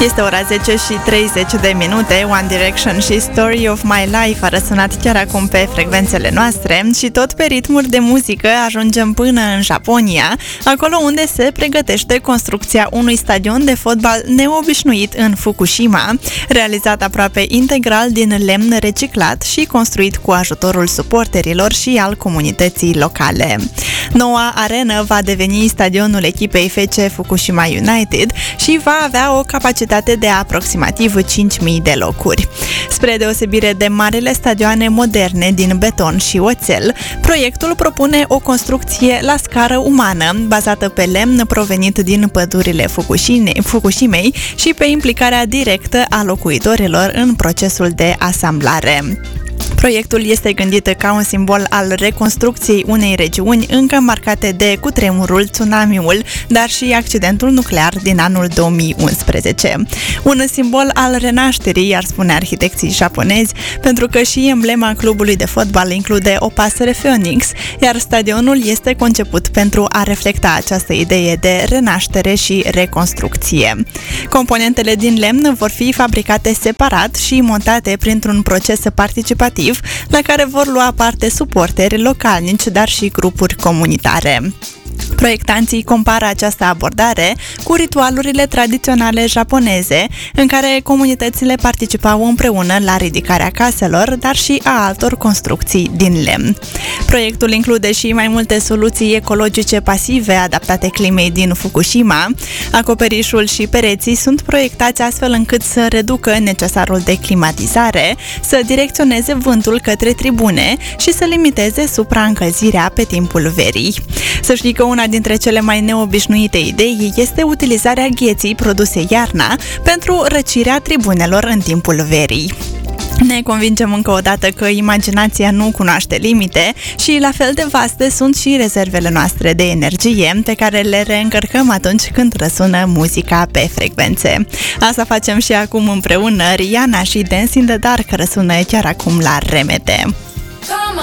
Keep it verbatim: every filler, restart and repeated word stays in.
Este ora zece și treizeci de minute. One Direction și Story of My Life a răsunat chiar acum pe frecvențele noastre și tot pe ritmuri de muzică ajungem până în Japonia, acolo unde se pregătește construcția unui stadion de fotbal neobișnuit în Fukushima, realizat aproape integral din lemn reciclat și construit cu ajutorul suporterilor și al comunității locale. Noua arenă va deveni stadionul echipei F C Fukushima United și va avea o capacitate de aproximativ cinci mii de locuri. Spre deosebire de marile stadioane moderne din beton și oțel, proiectul propune o construcție la scară umană, bazată pe lemn provenit din pădurile Fukushimei și pe implicarea directă a locuitorilor în procesul de asamblare. Proiectul este gândit ca un simbol al reconstrucției unei regiuni încă marcate de cutremurul, tsunamiul, dar și accidentul nuclear din anul două mii unsprezece. Un simbol al renașterii, ar spune arhitecții japonezi, pentru că și emblema clubului de fotbal include o pasăre Phoenix, iar stadionul este conceput pentru a reflecta această idee de renaștere și reconstrucție. Componentele din lemn vor fi fabricate separat și montate printr-un proces participativ la care vor lua parte suporteri localnici, dar și grupuri comunitare. Proiectanții compară această abordare cu ritualurile tradiționale japoneze, în care comunitățile participau împreună la ridicarea caselor, dar și a altor construcții din lemn. Proiectul include și mai multe soluții ecologice pasive adaptate climei din Fukushima. Acoperișul și pereții sunt proiectați astfel încât să reducă necesarul de climatizare, să direcționeze vântul către tribune și să limiteze supraîncălzirea pe timpul verii. Să știi că una dintre cele mai neobișnuite idei este utilizarea gheții produse iarna pentru răcirea tribunelor în timpul verii. Ne convingem încă o dată că imaginația nu cunoaște limite și la fel de vaste sunt și rezervele noastre de energie pe care le reîncărcăm atunci când răsună muzica pe frecvențe. Asta facem și acum împreună. Rihanna și Dance in the Dark răsună chiar acum la R M T.